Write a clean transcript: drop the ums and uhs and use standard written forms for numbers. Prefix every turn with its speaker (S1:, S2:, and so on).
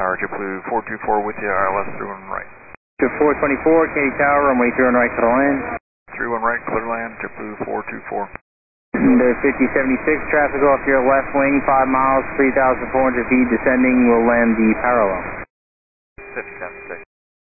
S1: Tower, JetBlue 424 with you, ILS 31 right.
S2: To 424, Katy Tower, runway 31 right, clear to land.
S1: 31 right, clear to land, JetBlue 424.
S2: There's 5076, traffic off your left wing, 5 miles, 3,400 feet, descending, will land the parallel.
S3: 5076.